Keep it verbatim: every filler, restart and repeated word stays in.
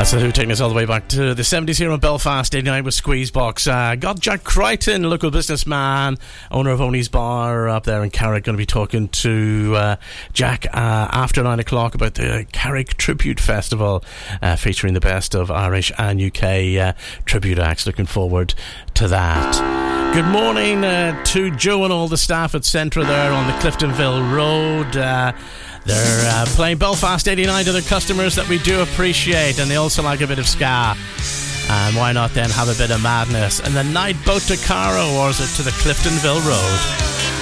That's the Who, taking us all the way back to the seventies here in Belfast, eighty-nine with Squeezebox. Uh, got Jack Crichton, local businessman, owner of Oney's Bar up there in Carrick. Going to be talking to uh, Jack uh, after nine o'clock about the Carrick Tribute Festival, uh, featuring the best of Irish and U K uh, tribute acts. Looking forward to that. Good morning uh, to Joe and all the staff at Centra there on the Cliftonville Road. Uh, They're uh, playing Belfast eighty-nine to their customers that we do appreciate, and they also like a bit of ska. And why not then have a bit of madness? And the night boat to Carrow, or is it to the Cliftonville Road?